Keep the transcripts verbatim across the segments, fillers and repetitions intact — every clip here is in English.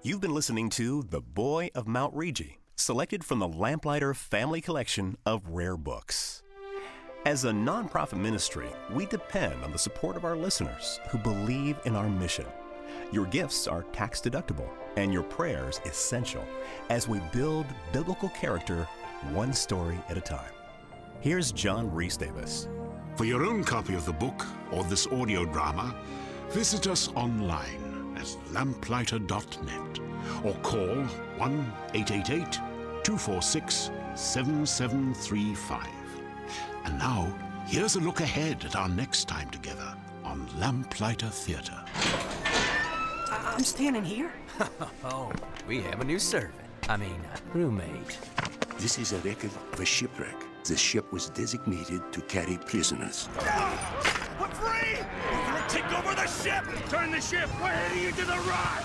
You've been listening to The Boy of Mount Rigi, selected from the Lamplighter Family Collection of rare books. As a nonprofit ministry, we depend on the support of our listeners who believe in our mission. Your gifts are tax deductible, and your prayers essential as we build biblical character one story at a time. Here's John Rhys Davis. For your own copy of the book or this audio drama, visit us online at lamplighter dot net or call one eight eight eight, two four six, seven seven three five. And now, here's a look ahead at our next time together on Lamplighter Theatre. I'm standing here. Oh, we have a new servant. I mean, roommate. This is a record of a shipwreck. The ship was designated to carry prisoners. We're free! We're gonna take over the ship! Turn the ship! We're heading into the rock!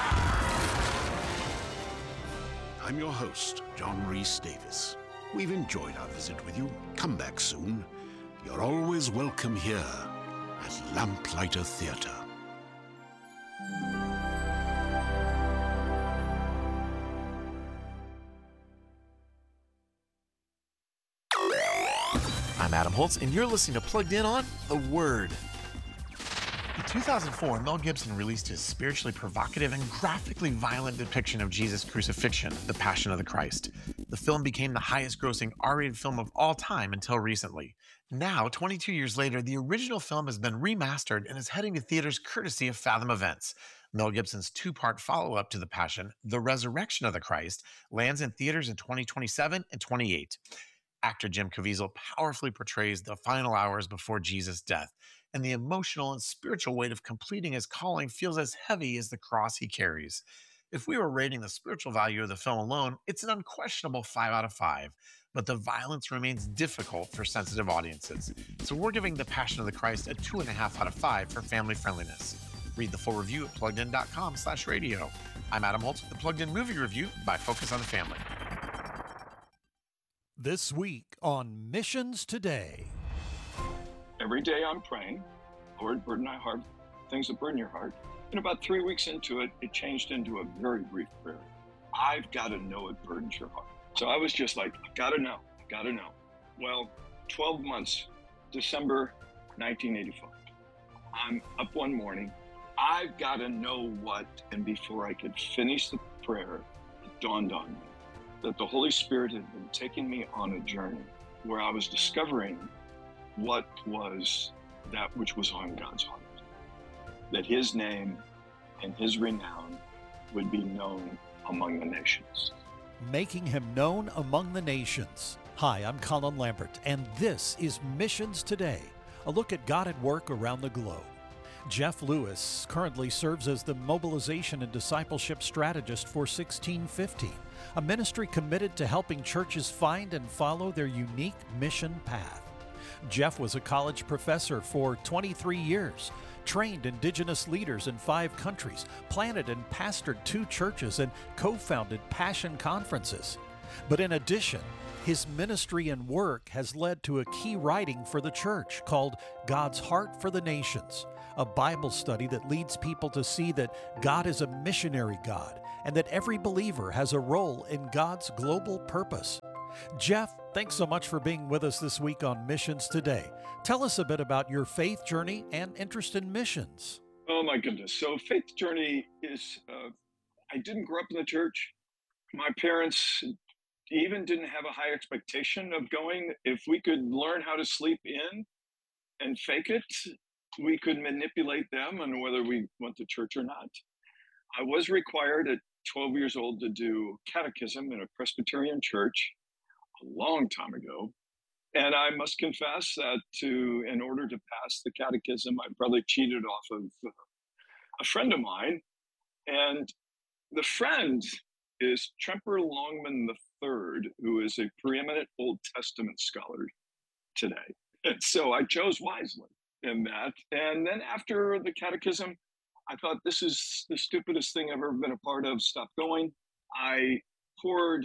I'm your host, John Rhys Davis. We've enjoyed our visit with you. Come back soon. You're always welcome here at Lamplighter Theatre. I'm Adam Holtz, and you're listening to Plugged In on The Word. In two thousand four, Mel Gibson released his spiritually provocative and graphically violent depiction of Jesus' crucifixion, The Passion of the Christ. The film became the highest-grossing R-rated film of all time until recently. Now, twenty-two years later, the original film has been remastered and is heading to theaters courtesy of Fathom Events. Mel Gibson's two-part follow-up to The Passion, The Resurrection of the Christ, lands in theaters in twenty twenty-seven and twenty-eight. Actor Jim Caviezel powerfully portrays the final hours before Jesus' death, and the emotional and spiritual weight of completing his calling feels as heavy as the cross he carries. If we were rating the spiritual value of the film alone, it's an unquestionable five out of five, but the violence remains difficult for sensitive audiences. So we're giving The Passion of the Christ a two and a half out of five for family friendliness. Read the full review at pluggedin.com slash radio. I'm Adam Holtz with the Plugged In Movie Review by Focus on the Family. This week on Missions Today. Every day I'm praying, Lord, burden my heart, things that burden your heart. And about three weeks into it, it changed into a very brief prayer. I've got to know it burdens your heart. So I was just like, I got to know, I got to know. Well, twelve months, December nineteen eighty-five. I'm up one morning. I've got to know what, and before I could finish the prayer, it dawned on me that the Holy Spirit had been taking me on a journey where I was discovering what was that which was on God's heart. That his name and his renown would be known among the nations. Making him known among the nations. Hi, I'm Colin Lambert, and this is Missions Today, a look at God at work around the globe. Jeff Lewis currently serves as the mobilization and discipleship strategist for sixteen fifteen, a ministry committed to helping churches find and follow their unique mission path. Jeff was a college professor for twenty-three years, trained Indigenous leaders in five countries, planted and pastored two churches, and co-founded Passion Conferences. But in addition, his ministry and work has led to a key writing for the church called God's Heart for the Nations, a Bible study that leads people to see that God is a missionary God and that every believer has a role in God's global purpose. Jeff, thanks so much for being with us this week on Missions Today. Tell us a bit about your faith journey and interest in missions. Oh my goodness. So faith journey is, uh, I didn't grow up in the church. My parents even didn't have a high expectation of going. If we could learn how to sleep in and fake it, we could manipulate them on whether we went to church or not. I was required at twelve years old to do catechism in a Presbyterian church a long time ago. And I must confess that to, in order to pass the catechism, I probably cheated off of uh, a friend of mine. And the friend is Tremper Longman the Third, who is a preeminent Old Testament scholar today. And so I chose wisely in that. And then after the catechism, I thought, this is the stupidest thing I've ever been a part of. Stop going. I poured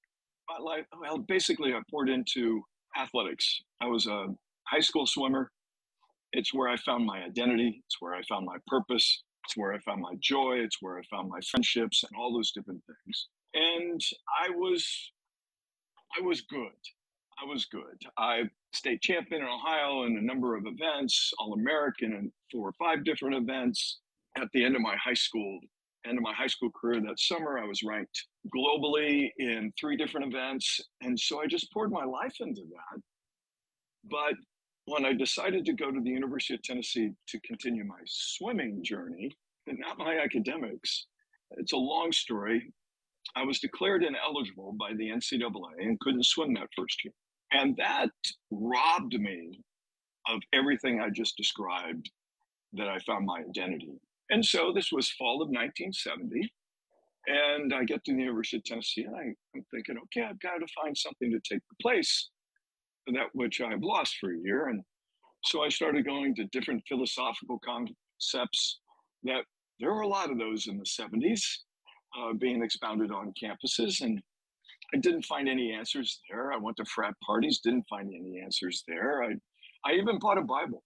my life, well, basically I poured into athletics. I was a high school swimmer. It's where I found my identity. It's where I found my purpose. It's where I found my joy. It's where I found my friendships and all those different things. And I was, I was good. I was good. I state champion in Ohio in a number of events, All-American in four or five different events. At the end of my high school, end of my high school career that summer, I was ranked globally in three different events. And so I just poured my life into that. But when I decided to go to the University of Tennessee to continue my swimming journey, and not my academics, it's a long story. I was declared ineligible by the N C double A and couldn't swim that first year. And that robbed me of everything I just described that I found my identity. And so this was fall of nineteen seventy. And I get to the University of Tennessee and I, I'm thinking, okay, I've got to find something to take the place of that which I've lost for a year. And so I started going to different philosophical concepts that there were a lot of those in the seventies uh, being expounded on campuses. And I didn't find any answers there. I went to frat parties, didn't find any answers there. I, I even bought a Bible.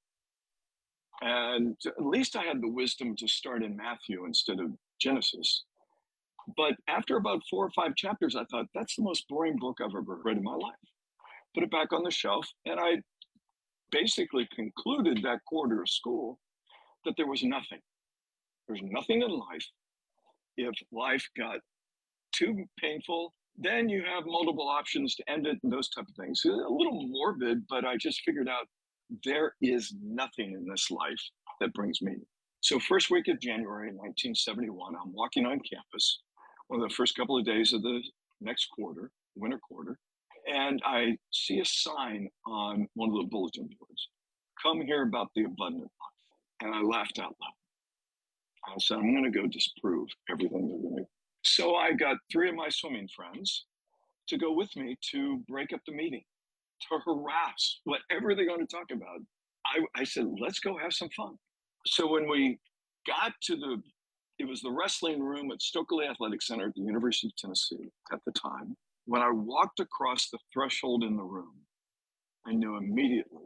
And at least I had the wisdom to start in Matthew instead of Genesis. But after about four or five chapters, I thought, that's the most boring book I've ever read in my life. Put it back on the shelf. And I basically concluded that quarter of school that there was nothing. There's nothing in life. If life got too painful, then you have multiple options to end it and those type of things. A little morbid, but I just figured out there is nothing in this life that brings meaning. So first week of January nineteen seventy-one, I'm walking on campus, one of the first couple of days of the next quarter, winter quarter, and I see a sign on one of the bulletin boards, come hear about the abundant life. And I laughed out loud. I said, I'm going to go disprove everything they're going to. So I got three of my swimming friends to go with me to break up the meeting, to harass whatever they're going to talk about. I, I said, let's go have some fun. So when we got to the, it was the wrestling room at Stokely Athletic Center at the University of Tennessee at the time. When I walked across the threshold in the room, I knew immediately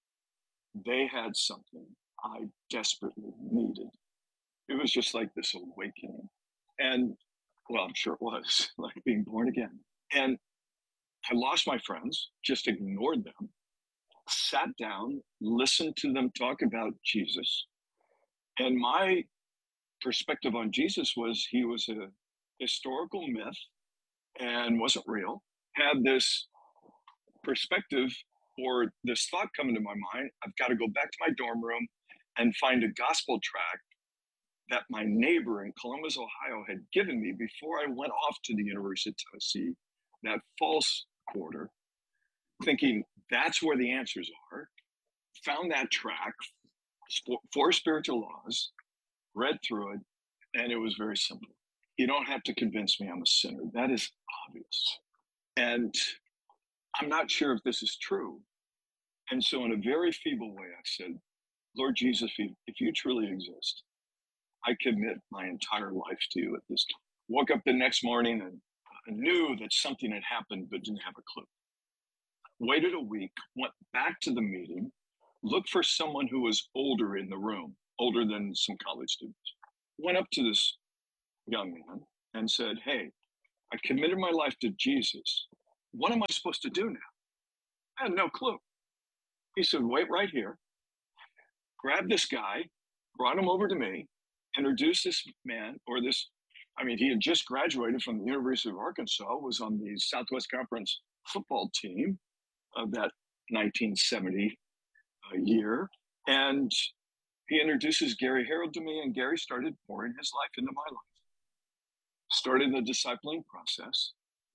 they had something I desperately needed. It was just like this awakening. And well, I'm sure it was like being born again. And I lost my friends, just ignored them, sat down, listened to them talk about Jesus. And my perspective on Jesus was he was a historical myth and wasn't real. Had this perspective or this thought come into my mind, I've got to go back to my dorm room and find a gospel tract that my neighbor in Columbus, Ohio had given me before I went off to the University of Tennessee, that false quarter, thinking that's where the answers are. Found that tract, Four Spiritual Laws, read through it, and it was very simple. You don't have to convince me I'm a sinner. That is obvious. And I'm not sure if this is true. And so in a very feeble way, I said, Lord Jesus, if you, if you truly exist, I commit my entire life to you at this time. Woke up the next morning and I knew that something had happened, but didn't have a clue. Waited a week, went back to the meeting, looked for someone who was older in the room, older than some college students. Went up to this young man and said, hey, I committed my life to Jesus. What am I supposed to do now? I had no clue. He said, wait right here. Grabbed this guy, brought him over to me, introduced this man, or this, I mean, he had just graduated from the University of Arkansas, was on the Southwest Conference football team of that nineteen seventy uh, year. And he introduces Gary Harold to me, and Gary started pouring his life into my life. Started the discipling process.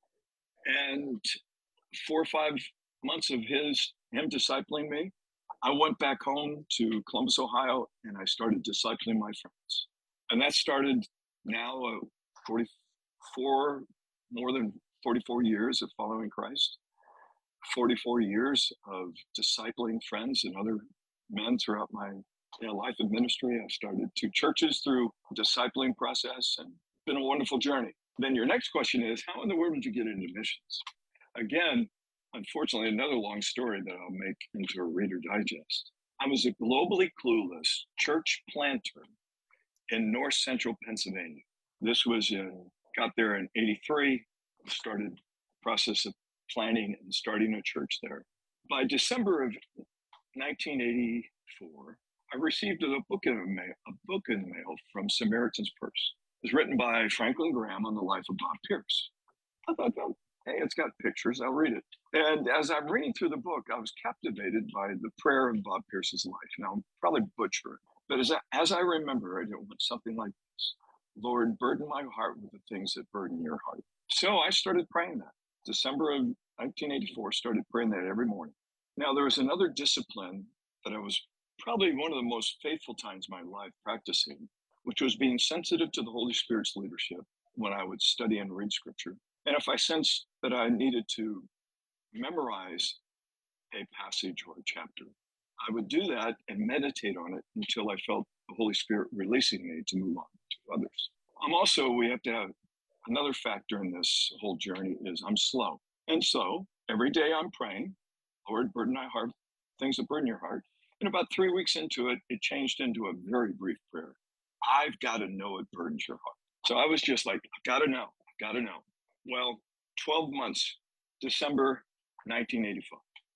And four or five months of his, him discipling me, I went back home to Columbus, Ohio, and I started discipling my friends. And that started now uh, forty-four, more than forty-four years of following Christ, forty-four years of discipling friends and other men throughout my you know, life and ministry. I've started two churches through discipling process, and it's been a wonderful journey. Then your next question is, how in the world did you get into missions? Again, unfortunately, another long story that I'll make into a Reader Digest. I was a globally clueless church planter in north central Pennsylvania. This was in, got there in eighty-three, started the process of planning and starting a church there. By December of nineteen eighty-four, I received a book in the mail, a book in the mail from Samaritan's Purse. It was written by Franklin Graham on the life of Bob Pierce. I thought, oh, hey, it's got pictures, I'll read it. And as I'm reading through the book, I was captivated by the prayer of Bob Pierce's life. Now, I'm probably butchering it, but as I, as I remember it, it went something like this. Lord, burden my heart with the things that burden your heart. So I started praying that. December of nineteen eighty-four, started praying that every morning. Now, there was another discipline that I was probably one of the most faithful times in my life practicing, which was being sensitive to the Holy Spirit's leadership when I would study and read scripture. And if I sensed that I needed to memorize a passage or a chapter, I would do that and meditate on it until I felt the Holy Spirit releasing me to move on to others. I'm also, we have to have another factor in this whole journey is I'm slow. And so every day I'm praying, Lord, burden my heart, things that burden your heart. And about three weeks into it, it changed into a very brief prayer. I've got to know it burdens your heart. So I was just like, I've got to know, I've got to know. Well, twelve months, December nineteen eighty-four.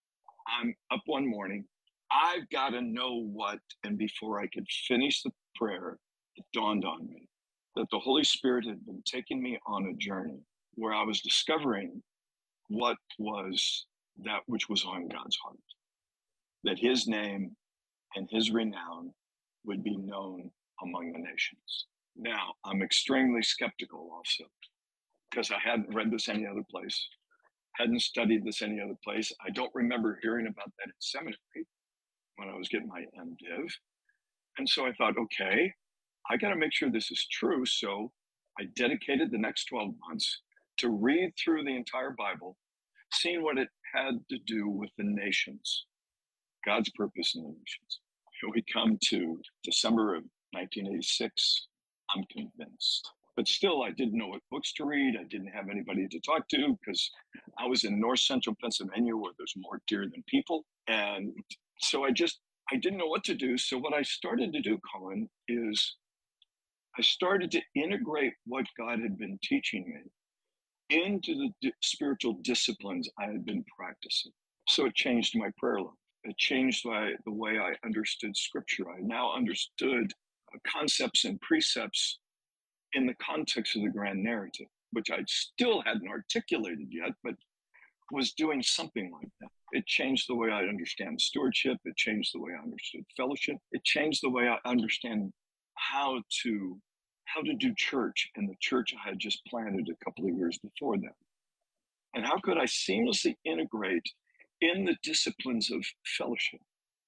I'm up one morning. I've got to know what, and before I could finish the prayer, it dawned on me that the Holy Spirit had been taking me on a journey where I was discovering what was that which was on God's heart, that his name and his renown would be known among the nations. Now, I'm extremely skeptical also, because I hadn't read this any other place, hadn't studied this any other place. I don't remember hearing about that in seminary when I was getting my MDiv. And so I thought, okay, I got to make sure this is true. So I dedicated the next twelve months to read through the entire Bible, seeing what it had to do with the nations, God's purpose in the nations. Here we come to December of nineteen eighty-six. I'm convinced. But still, I didn't know what books to read. I didn't have anybody to talk to because I was in north central Pennsylvania where there's more deer than people. And so I just, I didn't know what to do. So what I started to do, Colin, is I started to integrate what God had been teaching me into the di- spiritual disciplines I had been practicing. So it changed my prayer life. It changed my, the way I understood scripture. I now understood uh, concepts and precepts in the context of the grand narrative, which I still hadn't articulated yet, but was doing something like that. It changed the way I understand stewardship. It changed the way I understood fellowship. It changed the way I understand how to how to do church in the church I had just planted a couple of years before that. And how could I seamlessly integrate in the disciplines of fellowship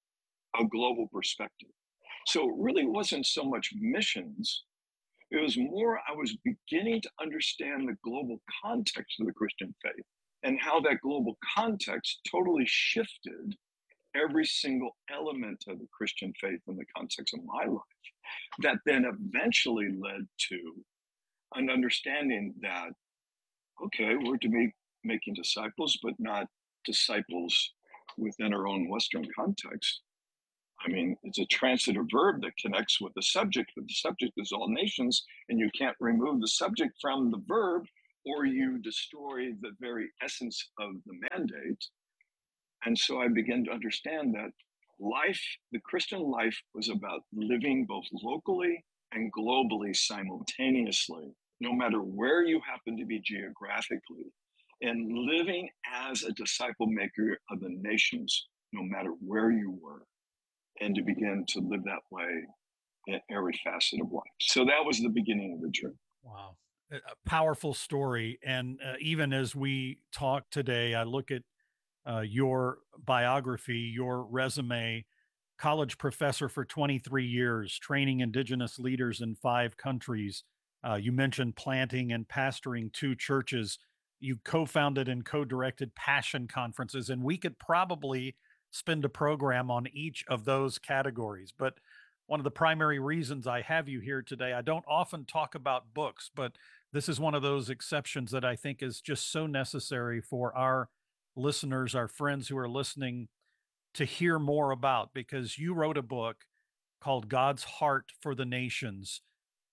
a global perspective? So it really wasn't so much missions. It was more, I was beginning to understand the global context of the Christian faith and how that global context totally shifted every single element of the Christian faith in the context of my life. That then eventually led to an understanding that, okay, we're to be making disciples, but not disciples within our own Western context. I mean, it's a transitive verb that connects with the subject, but the subject is all nations, and you can't remove the subject from the verb, or you destroy the very essence of the mandate. And so I began to understand that life, the Christian life, was about living both locally and globally simultaneously, no matter where you happen to be geographically, and living as a disciple maker of the nations, no matter where you were, and to begin to live that way in every facet of life. So that was the beginning of the journey. Wow. A a powerful story. And uh, even as we talk today, I look at uh, your biography, your resume, college professor for twenty-three years, training indigenous leaders in five countries. Uh, you mentioned planting and pastoring two churches. You co-founded and co-directed Passion conferences, and we could probably spend a program on each of those categories. But one of the primary reasons I have you here today, I don't often talk about books, but this is one of those exceptions that I think is just so necessary for our listeners, our friends who are listening, to hear more about, because you wrote a book called God's Heart for the Nations.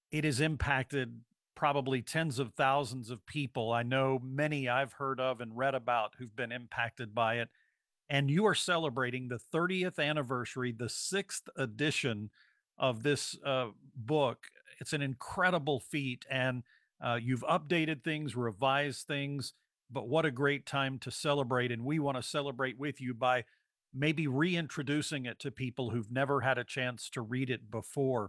It has impacted probably tens of thousands of people. I know many I've heard of and read about who've been impacted by it. And you are celebrating the thirtieth anniversary, the sixth edition of this uh, book. It's an incredible feat. And uh, you've updated things, revised things, but what a great time to celebrate. And we want to celebrate with you by maybe reintroducing it to people who've never had a chance to read it before.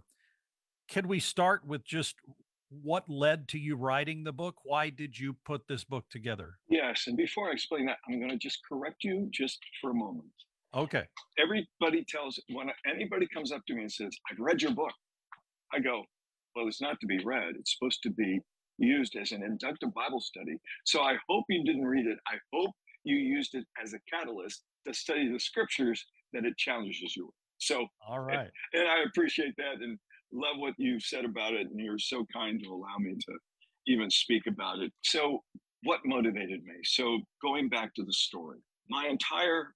Can we start with just what led to you writing the book? Why did you put this book together? Yes, and before I explain that, I'm going to just correct you just for a moment. Okay. Everybody tells, when anybody comes up to me and says, I've read your book, I go, well, it's not to be read. It's supposed to be used as an inductive Bible study. So I hope you didn't read it. I hope you used it as a catalyst to study the scriptures that it challenges you with. So, all right. And, and I appreciate that and love what you've said about it. And you're so kind to allow me to even speak about it. So what motivated me? So going back to the story, my entire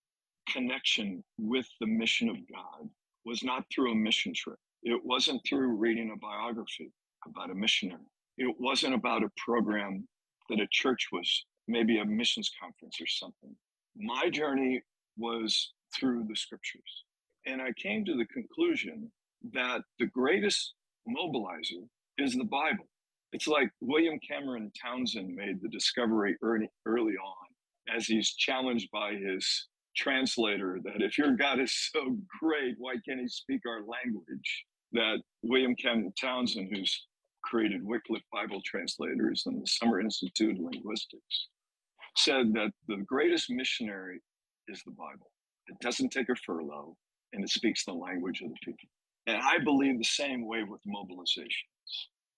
connection with the mission of God was not through a mission trip. It wasn't through reading a biography about a missionary. It wasn't about a program that a church was, maybe a missions conference or something. My journey was through the scriptures. And I came to the conclusion that the greatest mobilizer is the Bible. It's like William Cameron Townsend made the discovery early, early on as he's challenged by his translator that if your God is so great, why can't he speak our language? That William Cameron Townsend, who's created Wycliffe Bible Translators and the Summer Institute of Linguistics, said that the greatest missionary is the Bible. It doesn't take a furlough and it speaks the language of the people. And I believe the same way with mobilizations.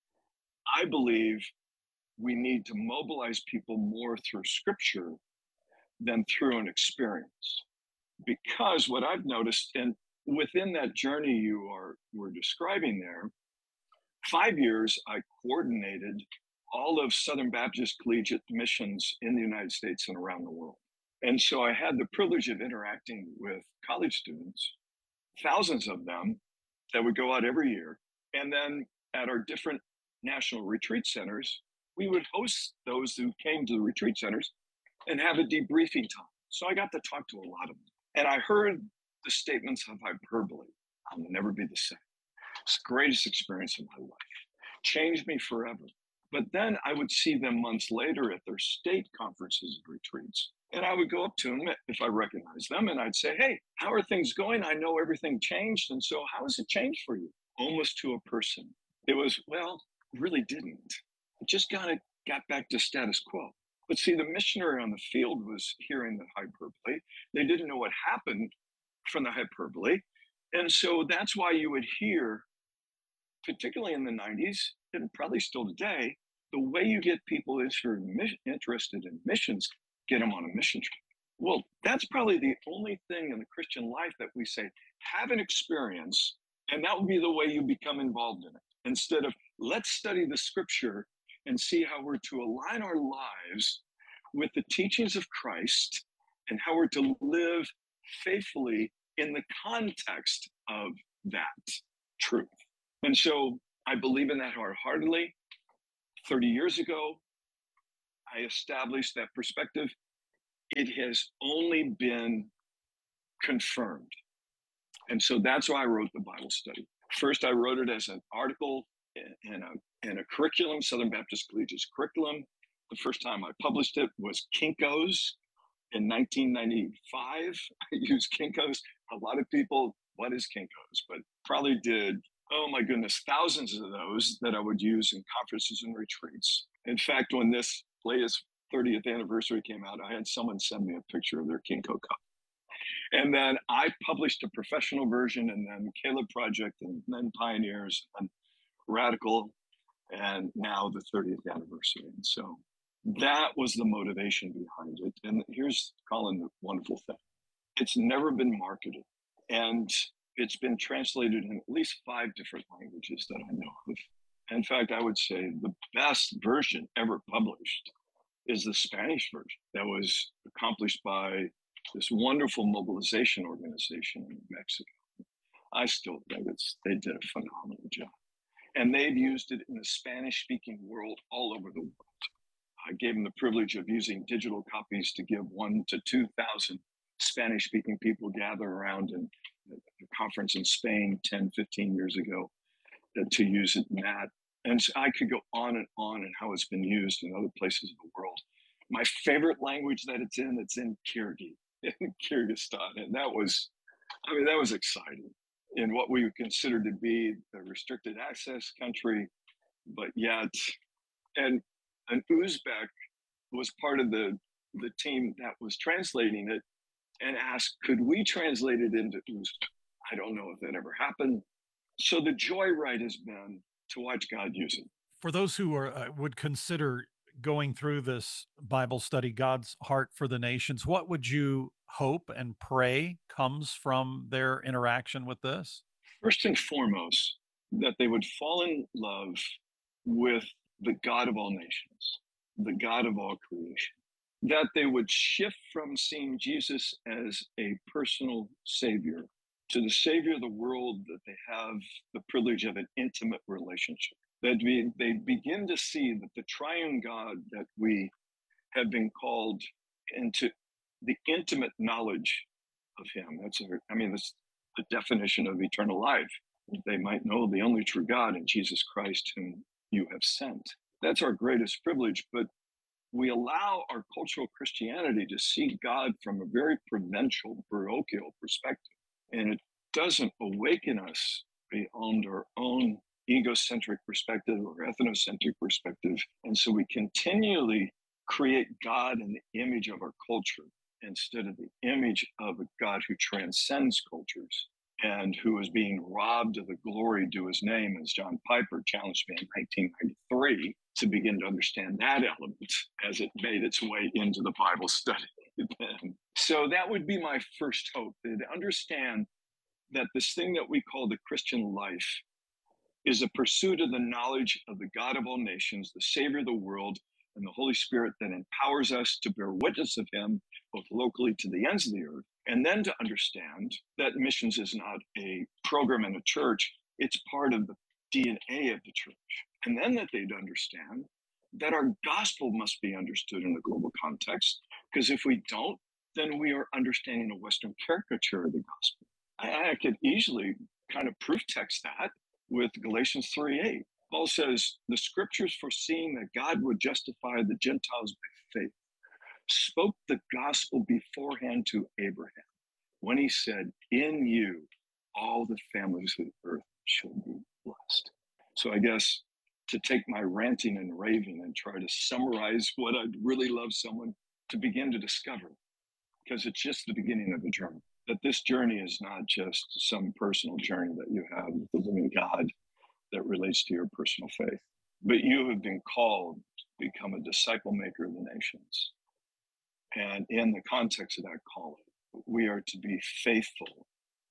I believe we need to mobilize people more through scripture than through an experience. Because what I've noticed, and within that journey you are were describing there, five years I coordinated all of Southern Baptist Collegiate missions in the United States and around the world. And so I had the privilege of interacting with college students, thousands of them that would go out every year. And then at our different national retreat centers, we would host those who came to the retreat centers and have a debriefing time. So I got to talk to a lot of them. And I heard the statements of hyperbole. I'll never be the same. It's the greatest experience of my life. Changed me forever. But then I would see them months later at their state conferences and retreats. And I would go up to them if I recognized them and I'd say, hey, how are things going? I know everything changed. And so how has it changed for you? Almost to a person. It was, well, really didn't. It just kind of got back to status quo. But see, the missionary on the field was hearing the hyperbole. They didn't know what happened from the hyperbole. And so that's why you would hear, particularly in the nineties, and probably still today, the way you get people interested in missions, get them on a mission trip. Well, that's probably the only thing in the Christian life that we say, have an experience, and that will be the way you become involved in it. Instead of, let's study the scripture and see how we're to align our lives with the teachings of Christ and how we're to live faithfully in the context of that truth. And so I believe in that wholeheartedly. thirty years ago, I established that perspective. It has only been confirmed. And so that's why I wrote the Bible study. First, I wrote it as an article in a, in a curriculum, Southern Baptist Collegiate's curriculum. The first time I published it was Kinko's in nineteen ninety-five. I used Kinko's. A lot of people, what is Kinko's? But probably did, oh my goodness, thousands of those that I would use in conferences and retreats. In fact, when this latest thirtieth anniversary came out, I had someone send me a picture of their Kinko cup. And then I published a professional version, and then Caleb Project, and then Pioneers, and Radical, and now the thirtieth anniversary. And so that was the motivation behind it. And here's, Colin, the wonderful thing. It's never been marketed. And it's been translated in at least five different languages that I know of. In fact, I would say the best version ever published is the Spanish version that was accomplished by this wonderful mobilization organization in Mexico. I still think it's, they did a phenomenal job. And they've used it in the Spanish-speaking world all over the world. I gave them the privilege of using digital copies to give one to two thousand Spanish-speaking people gather around in a conference in Spain ten, fifteen years ago uh, to use it in that. And so I could go on and on and how it's been used in other places of the world. My favorite language that it's in, it's in Kyrgyz, in Kyrgyzstan. And that was, I mean, that was exciting in what we would consider to be the restricted access country, but yet, and an Uzbek was part of the, the team that was translating it and asked, could we translate it into Uzbek? I don't know if that ever happened. So the joyride has been to watch God use it. For those who are, uh, would consider going through this Bible study, God's Heart for the Nations, what would you hope and pray comes from their interaction with this? First and foremost, that they would fall in love with the God of all nations, the God of all creation, that they would shift from seeing Jesus as a personal savior to the savior of the world, that they have the privilege of an intimate relationship, that we, they begin to see that the triune God that we have been called into the intimate knowledge of him. That's, a, I mean, that's the definition of eternal life. They might know the only true God in Jesus Christ whom you have sent. That's our greatest privilege, but we allow our cultural Christianity to see God from a very provincial, parochial perspective. And it doesn't awaken us beyond our own egocentric perspective or ethnocentric perspective. And so we continually create God in the image of our culture instead of the image of a God who transcends cultures and who is being robbed of the glory due his name, as John Piper challenged me in nineteen ninety-three to begin to understand that element as it made its way into the Bible study. So that would be my first hope, to understand that this thing that we call the Christian life is a pursuit of the knowledge of the God of all nations, the Savior of the world, and the Holy Spirit that empowers us to bear witness of him, both locally to the ends of the earth, and then to understand that missions is not a program in a church, it's part of the D N A of the church. And then that they'd understand that our gospel must be understood in a global context, because if we don't, then we are understanding a Western caricature of the gospel. I, I could easily kind of proof text that with Galatians three eight. Paul says, the scriptures foreseeing that God would justify the Gentiles by faith, spoke the gospel beforehand to Abraham when he said, in you, all the families of the earth shall be blessed. So I guess to take my ranting and raving and try to summarize what I'd really love someone to begin to discover, because it's just the beginning of the journey, that this journey is not just some personal journey that you have with the living God that relates to your personal faith, but you have been called to become a disciple maker of the nations. And in the context of that calling, we are to be faithful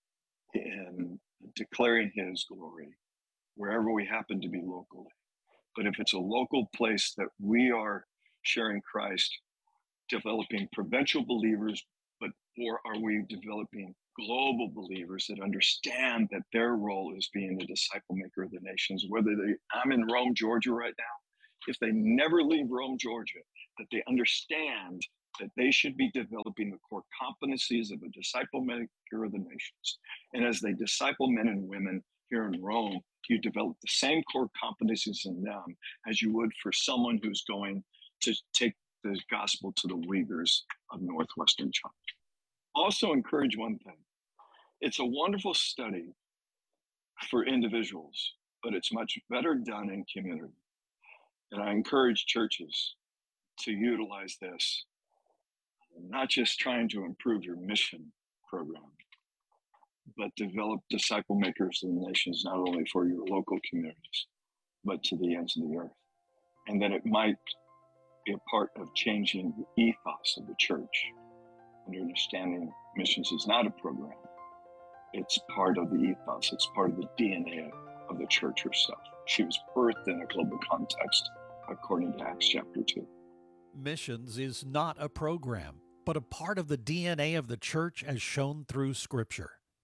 in declaring his glory wherever we happen to be locally. But if it's a local place that we are sharing Christ, developing provincial believers, but or are we developing global believers that understand that their role is being the disciple maker of the nations, whether they, I'm in Rome, Georgia right now, if they never leave Rome, Georgia, that they understand that they should be developing the core competencies of a disciple maker of the nations. And as they disciple men and women here in Rome, you develop the same core competencies in them as you would for someone who's going to take the gospel to the Uyghurs of northwestern China. Also encourage one thing. It's a wonderful study for individuals, but it's much better done in community. And I encourage churches to utilize this, not just trying to improve your mission program, but develop disciple makers in the nations, not only for your local communities, but to the ends of the earth. And that it might be a part of changing the ethos of the church and understanding missions is not a program. It's part of the ethos. It's part of the D N A of the church herself. She was birthed in a global context, according to Acts chapter two. Missions is not a program, but a part of the D N A of the church as shown through Scripture.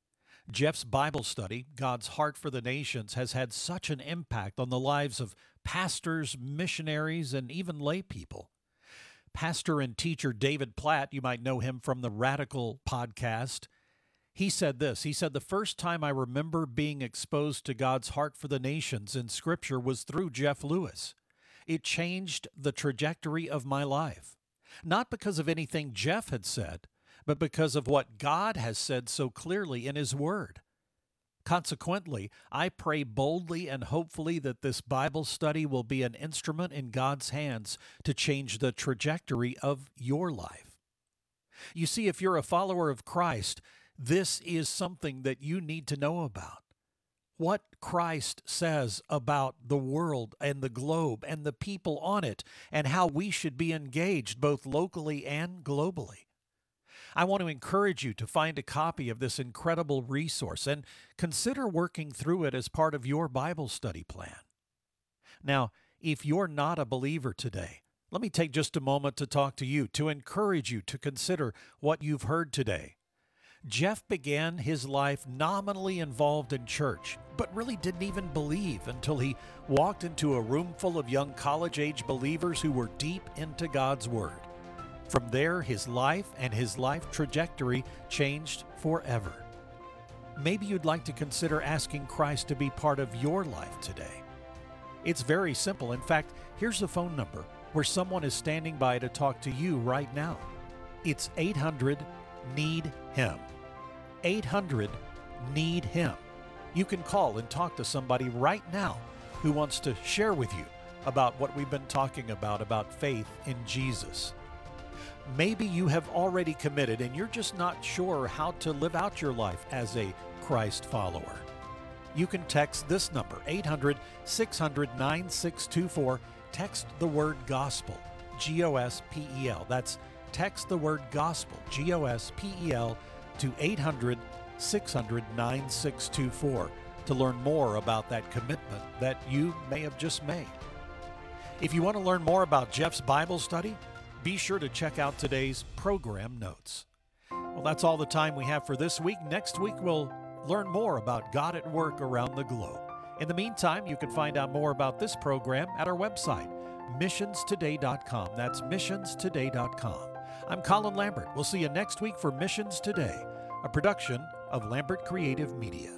Jeff's Bible study, God's Heart for the Nations, has had such an impact on the lives of pastors, missionaries, and even lay people. Pastor and teacher David Platt, you might know him from the Radical podcast, he said this. He said, "The first time I remember being exposed to God's heart for the nations in Scripture was through Jeff Lewis. It changed the trajectory of my life. Not because of anything Jeff had said, but because of what God has said so clearly in His Word. Consequently, I pray boldly and hopefully that this Bible study will be an instrument in God's hands to change the trajectory of your life." You see, if you're a follower of Christ, this is something that you need to know about. What Christ says about the world and the globe and the people on it, and how we should be engaged both locally and globally. I want to encourage you to find a copy of this incredible resource and consider working through it as part of your Bible study plan. Now, if you're not a believer today, let me take just a moment to talk to you, to encourage you to consider what you've heard today. Jeff began his life nominally involved in church, but really didn't even believe until he walked into a room full of young college-age believers who were deep into God's Word. From there, his life and his life trajectory changed forever. Maybe you'd like to consider asking Christ to be part of your life today. It's very simple. In fact, here's the phone number where someone is standing by to talk to you right now. It's eight hundred need him. eight hundred need him. You can call and talk to somebody right now who wants to share with you about what we've been talking about, about faith in Jesus. Maybe you have already committed and you're just not sure how to live out your life as a Christ follower. You can text this number, eight hundred, six hundred, nine six two four. Text the word gospel, G O S P E L. That's text the word gospel, G O S P E L, to eight hundred, six hundred, nine six two four to learn more about that commitment that you may have just made. If you want to learn more about Jeff's Bible study, be sure to check out today's program notes. Well, that's all the time we have for this week. Next week, we'll learn more about God at work around the globe. In the meantime, you can find out more about this program at our website, missions today dot com. That's missions today dot com. I'm Colin Lambert. We'll see you next week for Missions Today, a production of Lambert Creative Media.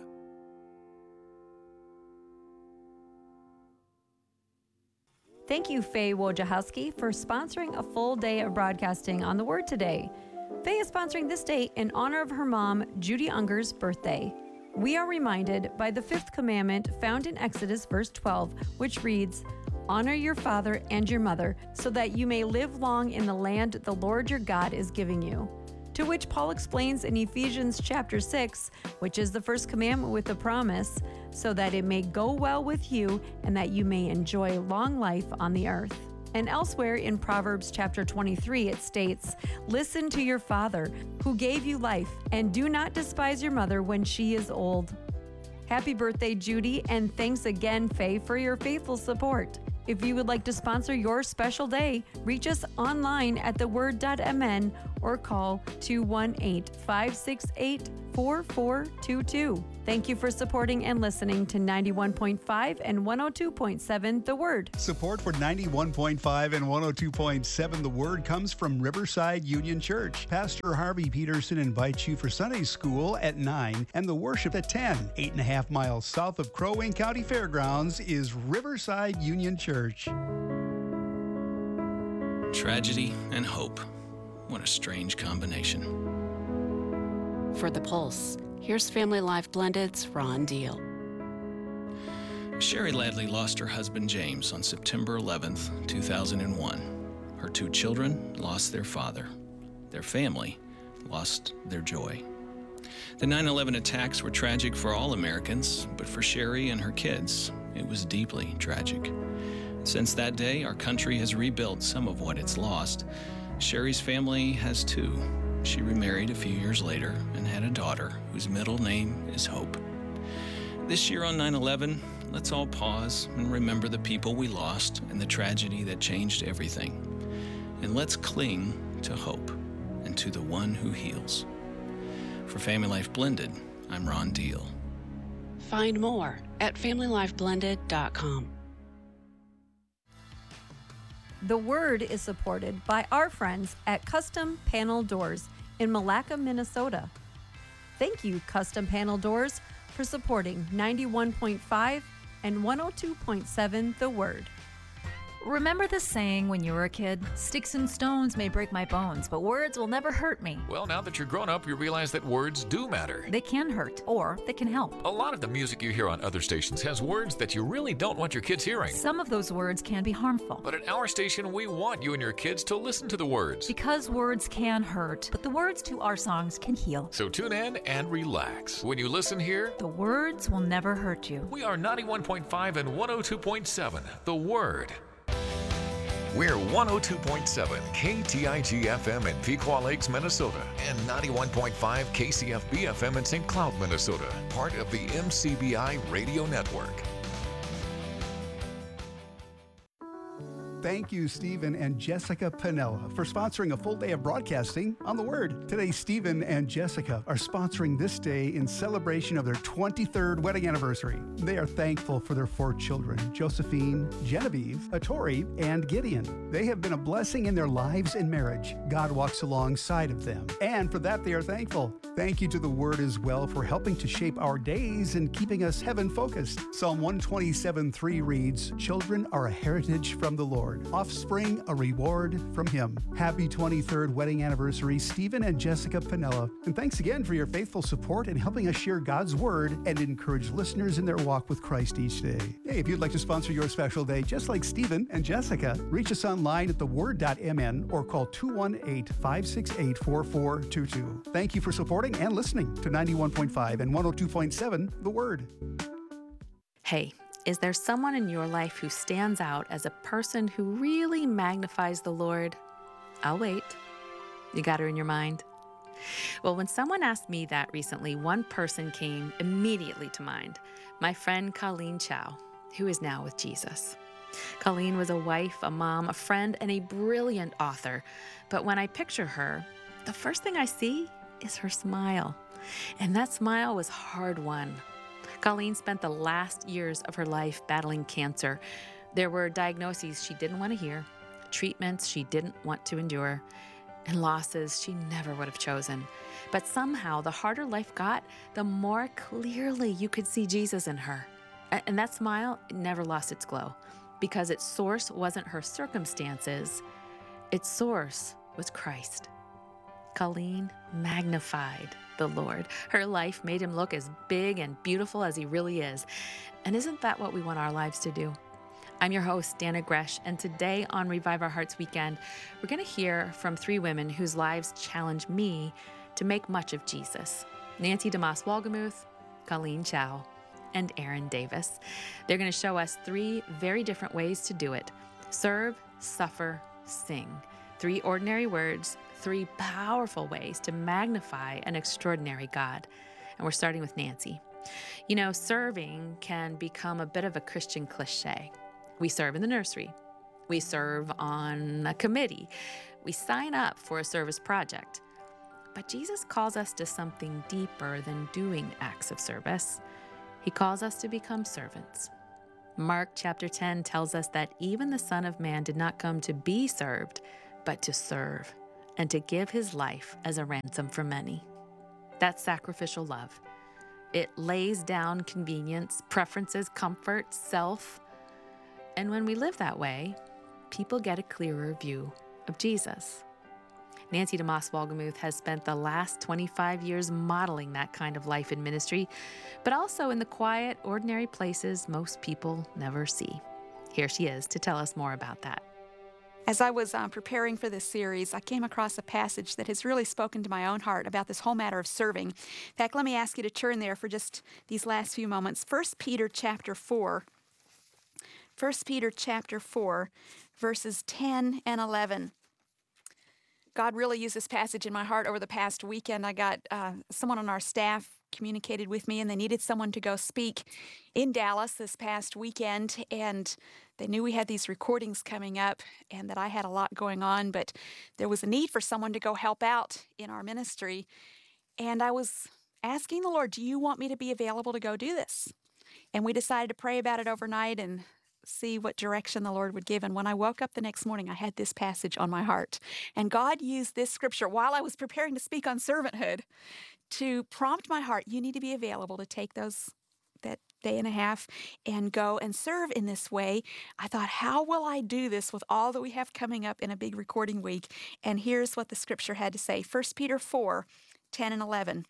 Thank you, Faye Wojciechowski, for sponsoring a full day of broadcasting on the Word today. Faye is sponsoring this day in honor of her mom, Judy Unger's birthday. We are reminded by the fifth commandment found in Exodus verse twelve, which reads, "Honor your father and your mother, so that you may live long in the land the Lord your God is giving you." To which Paul explains in Ephesians chapter six, which is the first commandment with the promise, "So that it may go well with you and that you may enjoy long life on the earth." And elsewhere in Proverbs chapter twenty-three, it states, "Listen to your father who gave you life, and do not despise your mother when she is old." Happy birthday, Judy, and thanks again, Faye, for your faithful support. If you would like to sponsor your special day, reach us online at the word dot m n or call two one eight, five six eight, four four two two. Thank you for supporting and listening to ninety-one point five and one oh two point seven The Word. Support for ninety-one point five and one oh two point seven The Word comes from Riverside Union Church. Pastor Harvey Peterson invites you for Sunday school at nine and the worship at ten. Eight and a half miles south of Crow Wing County Fairgrounds is Riverside Union Church. Tragedy and hope. What a strange combination. For The Pulse, here's Family Life Blended's Ron Deal. Sherry Ladley lost her husband James on September eleventh, two thousand one. Her two children lost their father. Their family lost their joy. The nine eleven attacks were tragic for all Americans, but for Sherry and her kids, it was deeply tragic. Since that day, our country has rebuilt some of what it's lost. Sherry's family has too. She remarried a few years later and had a daughter whose middle name is Hope. This year on nine eleven, let's all pause and remember the people we lost and the tragedy that changed everything. And let's cling to hope and to the one who heals. For Family Life Blended, I'm Ron Deal. Find more at family life blended dot com. The Word is supported by our friends at Custom Panel Doors in Malacca, Minnesota. Thank you, Custom Panel Doors, for supporting ninety-one point five and one oh two point seven The Word. Remember the saying when you were a kid? Sticks and stones may break my bones, but words will never hurt me. Well, now that you're grown up, you realize that words do matter. They can hurt, or they can help. A lot of the music you hear on other stations has words that you really don't want your kids hearing. Some of those words can be harmful. But at our station, we want you and your kids to listen to the words. Because words can hurt, but the words to our songs can heal. So tune in and relax. When you listen here, the words will never hurt you. We are ninety-one point five and one oh two point seven, The Word. We're one oh two point seven K T I G F M in Pequot Lakes, Minnesota, and ninety-one point five K C F B F M in Saint Cloud, Minnesota, part of the M C B I Radio Network. Thank you, Stephen and Jessica Pinella, for sponsoring a full day of broadcasting on The Word. Today, Stephen and Jessica are sponsoring this day in celebration of their twenty-third wedding anniversary. They are thankful for their four children, Josephine, Genevieve, Atori, and Gideon. They have been a blessing in their lives and marriage. God walks alongside of them, and for that they are thankful. Thank you to The Word as well for helping to shape our days and keeping us heaven-focused. Psalm one twenty-seven three reads, "Children are a heritage from the Lord, offspring a reward from Him." Happy twenty-third wedding anniversary, Stephen and Jessica Pinella. And thanks again for your faithful support in helping us share God's Word and encourage listeners in their walk with Christ each day. Hey, if you'd like to sponsor your special day, just like Stephen and Jessica, reach us online at the word dot m n or call two one eight, five six eight, four four two two. Thank you for supporting and listening to ninety-one point five and one oh two point seven The Word. Hey, is there someone in your life who stands out as a person who really magnifies the Lord? I'll wait. You got her in your mind? Well, when someone asked me that recently, one person came immediately to mind. My friend Colleen Chow, who is now with Jesus. Colleen was a wife, a mom, a friend, and a brilliant author. But when I picture her, the first thing I see is her smile. And that smile was hard-won. Colleen spent the last years of her life battling cancer. There were diagnoses she didn't want to hear, treatments she didn't want to endure, and losses she never would have chosen. But somehow, the harder life got, the more clearly you could see Jesus in her. And that smile never lost its glow, because its source wasn't her circumstances. Its source was Christ. Colleen magnified the Lord. Her life made him look as big and beautiful as he really is. And isn't that what we want our lives to do? I'm your host, Dana Gresh, and today on Revive Our Hearts Weekend, we're going to hear from three women whose lives challenge me to make much of Jesus. Nancy DeMoss Wolgemuth, Colleen Chow, and Erin Davis. They're going to show us three very different ways to do it. Serve, suffer, sing. Three ordinary words, three powerful ways to magnify an extraordinary God. And we're starting with Nancy. You know, serving can become a bit of a Christian cliche. We serve in the nursery. We serve on a committee. We sign up for a service project. But Jesus calls us to something deeper than doing acts of service. He calls us to become servants. Mark chapter ten tells us that even the Son of Man did not come to be served, but to serve, and to give his life as a ransom for many. That's sacrificial love. It lays down convenience, preferences, comfort, self. And when we live that way, people get a clearer view of Jesus. Nancy DeMoss Wolgemuth has spent the last twenty-five years modeling that kind of life in ministry, but also in the quiet, ordinary places most people never see. Here she is to tell us more about that. As I was um, preparing for this series, I came across a passage that has really spoken to my own heart about this whole matter of serving. In fact, let me ask you to turn there for just these last few moments. First Peter chapter four. First Peter chapter four, verses ten and eleven. God really used this passage in my heart over the past weekend. I got uh, someone on our staff communicated with me, and they needed someone to go speak in Dallas this past weekend, and they knew we had these recordings coming up and that I had a lot going on, but there was a need for someone to go help out in our ministry. And I was asking the Lord, do you want me to be available to go do this? And we decided to pray about it overnight and see what direction the Lord would give. And when I woke up the next morning, I had this passage on my heart. And God used this scripture while I was preparing to speak on servanthood to prompt my heart. You need to be available to take those that day and a half and go and serve in this way. I thought, how will I do this with all that we have coming up in a big recording week? And here's what the scripture had to say. First Peter four, ten and eleven.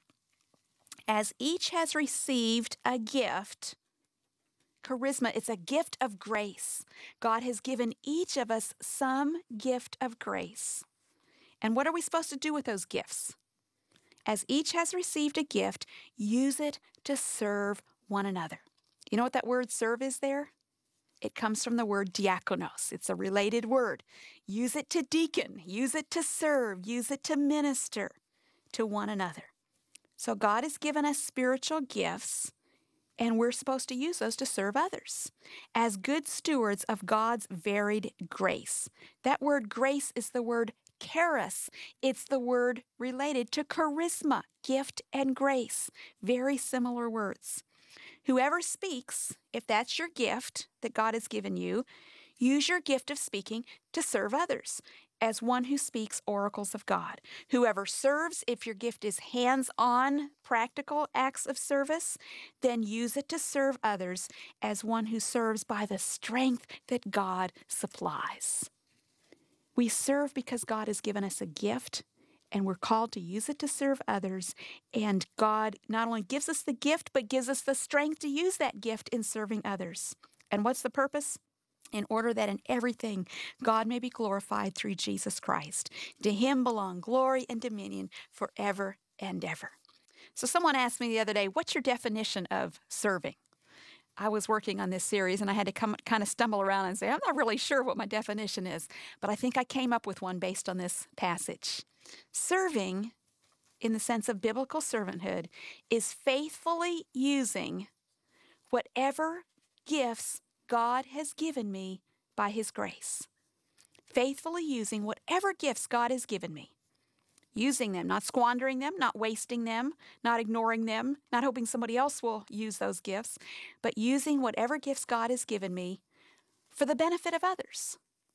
As each has received a gift, charisma, it's a gift of grace. God has given each of us some gift of grace. And what are we supposed to do with those gifts? As each has received a gift, use it to serve one another. You know what that word serve is there? It comes from the word diakonos. It's a related word. Use it to deacon, use it to serve, use it to minister to one another. So God has given us spiritual gifts, and we're supposed to use those to serve others as good stewards of God's varied grace. That word grace is the word charis. It's the word related to charisma, gift and grace. Very similar words. Whoever speaks, if that's your gift that God has given you, use your gift of speaking to serve others as one who speaks oracles of God. Whoever serves, if your gift is hands-on, practical acts of service, then use it to serve others as one who serves by the strength that God supplies. We serve because God has given us a gift, and we're called to use it to serve others. And God not only gives us the gift, but gives us the strength to use that gift in serving others. And what's the purpose? In order that in everything God may be glorified through Jesus Christ. To him belong glory and dominion forever and ever. So someone asked me the other day, what's your definition of serving? I was working on this series, and I had to come, kind of stumble around and say, I'm not really sure what my definition is, but I think I came up with one based on this passage. Serving, in the sense of biblical servanthood, is faithfully using whatever gifts God has given me by his grace. Faithfully using whatever gifts God has given me. Using them, not squandering them, not wasting them, not ignoring them, not hoping somebody else will use those gifts, but using whatever gifts God has given me for the benefit of others,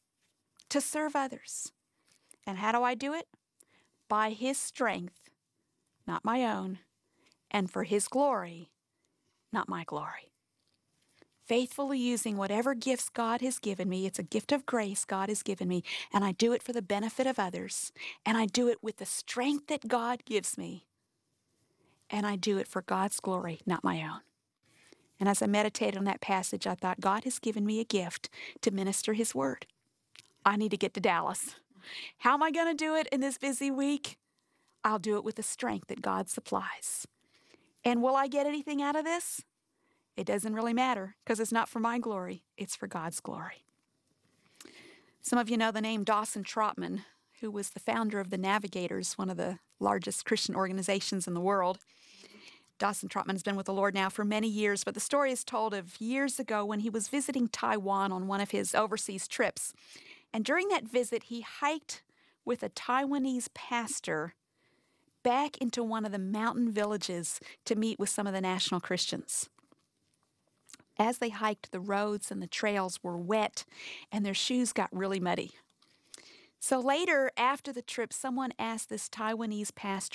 to serve others. And how do I do it? By his strength, not my own, and for his glory, not my glory. Faithfully using whatever gifts God has given me. It's a gift of grace God has given me, and I do it for the benefit of others, and I do it with the strength that God gives me, and I do it for God's glory, not my own. And as I meditated on that passage, I thought, God has given me a gift to minister his word. I need to get to Dallas. How am I going to do it in this busy week? I'll do it with the strength that God supplies. And will I get anything out of this? It doesn't really matter, because it's not for my glory, it's for God's glory. Some of you know the name Dawson Trotman, who was the founder of the Navigators, one of the largest Christian organizations in the world. Dawson Trotman has been with the Lord now for many years, but the story is told of years ago when he was visiting Taiwan on one of his overseas trips. And during that visit, he hiked with a Taiwanese pastor back into one of the mountain villages to meet with some of the national Christians. As they hiked, the roads and the trails were wet, and their shoes got really muddy. So later, after the trip, someone asked this Taiwanese pastor